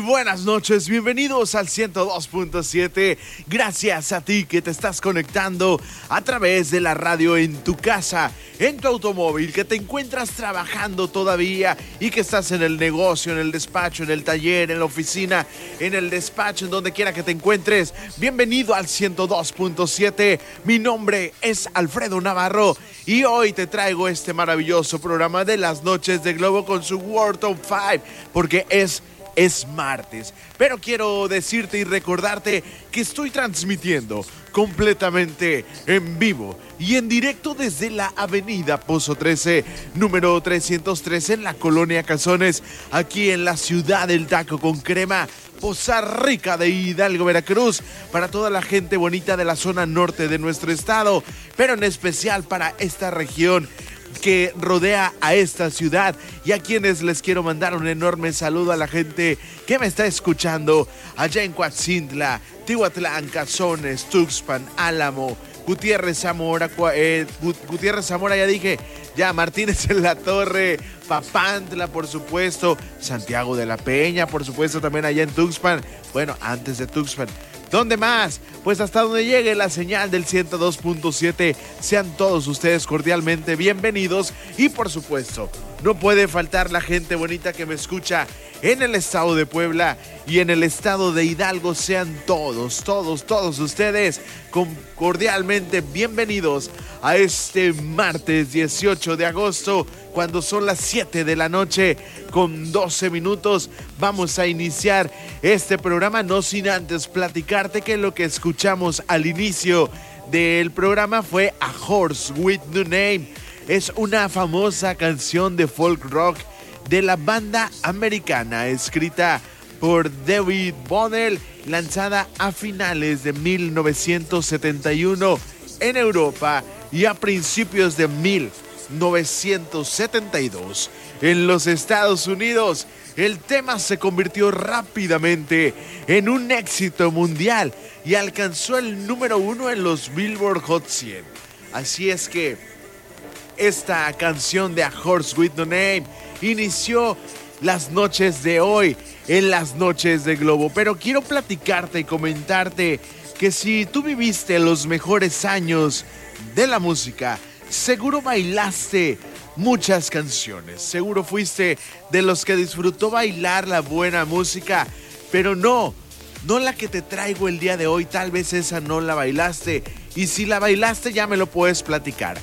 buenas noches, bienvenidos al 102.7. Gracias a ti que te estás conectando a través de la radio en tu casa, en tu automóvil, que te encuentras trabajando todavía y que estás en el negocio, en el despacho, en el taller, en la oficina, en el despacho, en donde quiera que te encuentres. Bienvenido al 102.7. Mi nombre es Alfredo Navarro y hoy te traigo este maravilloso programa de las noches de Globo con su World Top 5, porque es martes, pero quiero decirte y recordarte que estoy transmitiendo completamente en vivo y en directo desde la avenida Pozo 13, número 313 en la colonia Cazones, aquí en la ciudad del taco con crema, Poza Rica de Hidalgo, Veracruz, para toda la gente bonita de la zona norte de nuestro estado, pero en especial para esta región que rodea a esta ciudad, y a quienes les quiero mandar un enorme saludo a la gente que me está escuchando allá en Coatzintla, Tihuatlán, Cazones, Tuxpan, Álamo, Gutiérrez Zamora, ya dije, ya Martínez en la Torre, Papantla, por supuesto, Santiago de la Peña, por supuesto, también allá en Tuxpan, bueno, antes de Tuxpan. ¿Dónde más? Pues hasta donde llegue la señal del 102.7. Sean todos ustedes cordialmente bienvenidos. Y por supuesto, no puede faltar la gente bonita que me escucha en el estado de Puebla y en el estado de Hidalgo. Sean todos ustedes cordialmente bienvenidos a este martes 18 de agosto, cuando son las 7 de la noche con 12 minutos. Vamos a iniciar este programa, no sin antes platicarte que lo que escuchamos al inicio del programa fue A Horse with No Name. Es una famosa canción de folk rock de la banda americana, escrita por David Bonnell, lanzada a finales de 1971 en Europa y a principios de 1972 en los Estados Unidos. El tema se convirtió rápidamente en un éxito mundial y alcanzó el número 1 en los Billboard Hot 100. Así es que esta canción de A Horse with No Name inició las noches de hoy en las noches de Globo. Pero quiero platicarte y comentarte que si tú viviste los mejores años de la música, seguro bailaste muchas canciones, seguro fuiste de los que disfrutó bailar la buena música, pero no la que te traigo el día de hoy. Tal vez esa no la bailaste, y si la bailaste ya me lo puedes platicar.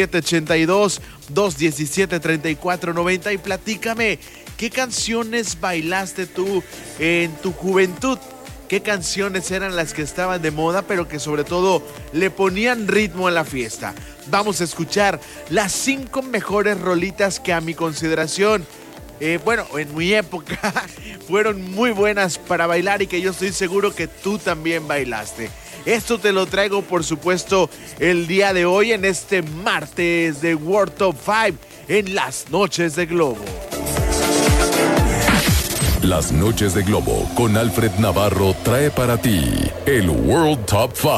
782-217-3490 y platícame qué canciones bailaste tú en tu juventud. ¿Qué canciones eran las que estaban de moda, pero que sobre todo le ponían ritmo a la fiesta? Vamos a escuchar las 5 mejores rolitas que a mi consideración, en mi época, fueron muy buenas para bailar y que yo estoy seguro que tú también bailaste. Esto te lo traigo, por supuesto, el día de hoy en este martes de World Top 5 en las noches de Globo. Las noches de Globo con Alfred Navarro trae para ti el World Top 5.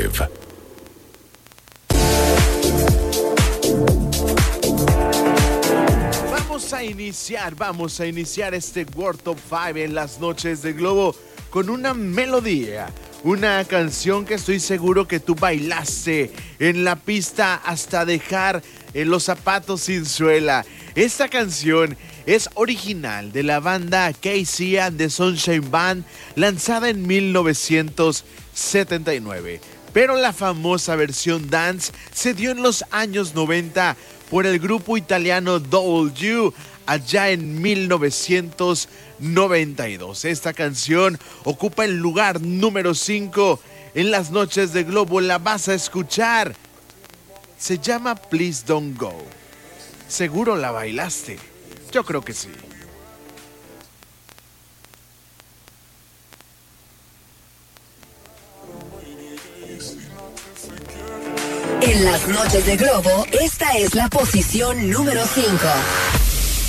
Vamos a iniciar este World Top 5 en las noches de Globo con una melodía, una canción que estoy seguro que tú bailaste en la pista hasta dejar los zapatos sin suela. Esta canción es original de la banda KC and the Sunshine Band, lanzada en 1979. Pero la famosa versión dance se dio en los años 90 por el grupo italiano W, allá en 1992. Esta canción ocupa el lugar número 5 en las noches de Globo. La vas a escuchar. Se llama Please Don't Go. Seguro la bailaste. Yo creo que sí. En las noches de Globo, esta es la posición número 5.